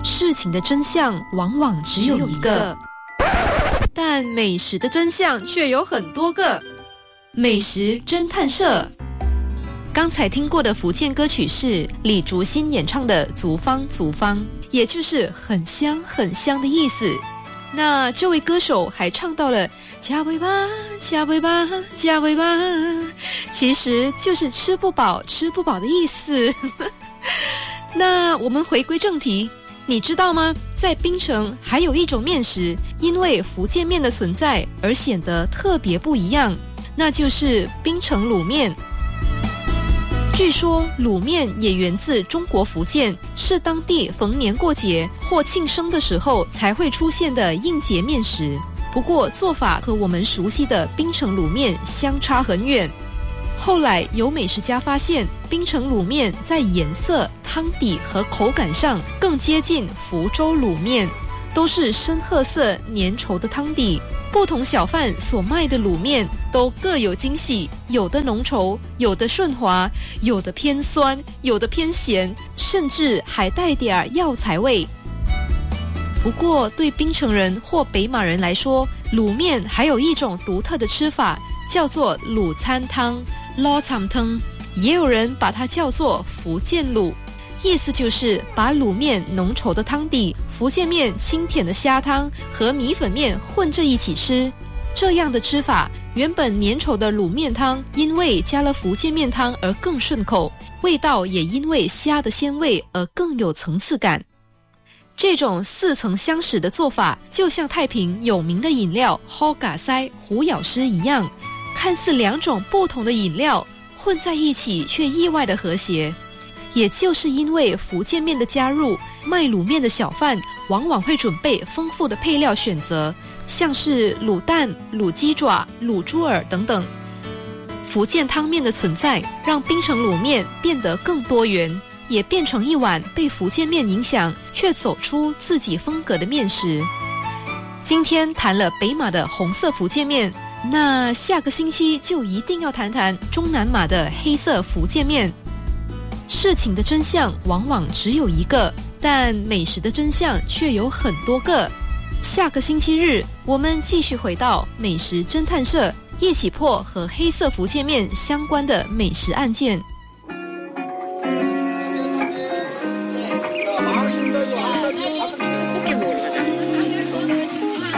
事情的真相往往只有一个，但美食的真相却有很多个。美食侦探社。刚才听过的福建歌曲是李竹新演唱的《足方足方》，也就是很香很香的意思。那这位歌手还唱到了加尾巴加尾巴加尾巴，其实就是吃不饱吃不饱的意思。那我们回归正题，你知道吗？在槟城还有一种面食，因为福建面的存在而显得特别不一样，那就是槟城卤面。据说卤面也源自中国福建，是当地逢年过节或庆生的时候才会出现的应节面食。不过做法和我们熟悉的槟城卤面相差很远。后来有美食家发现，槟城卤面在颜色、汤底和口感上更接近福州卤面，都是深褐色粘稠的汤底。不同小贩所卖的卤面都各有惊喜，有的浓稠，有的顺滑，有的偏酸，有的偏咸，甚至还带点药材味。不过对槟城人或北马人来说，卤面还有一种独特的吃法，叫做卤餐汤 lo tham汤， 也有人把它叫做福建卤，意思就是把卤面浓稠的汤底、福建面清甜的虾汤和米粉面混着一起吃。这样的吃法，原本粘稠的卤面汤因为加了福建面汤而更顺口，味道也因为虾的鲜味而更有层次感。这种似曾相识的做法，就像太平有名的饮料 Ho Ga Sai 虎咬狮一样，看似两种不同的饮料混在一起，却意外的和谐。也就是因为福建面的加入，卖卤面的小贩往往会准备丰富的配料选择，像是卤蛋、卤鸡爪、卤猪耳等等。福建汤面的存在，让槟城卤面变得更多元，也变成一碗被福建面影响却走出自己风格的面食。今天谈了北马的红色福建面，那下个星期就一定要谈谈中南马的黑色福建面。事情的真相往往只有一个，但美食的真相却有很多个。下个星期日，我们继续回到美食侦探社，一起破和黑色福建面相关的美食案件。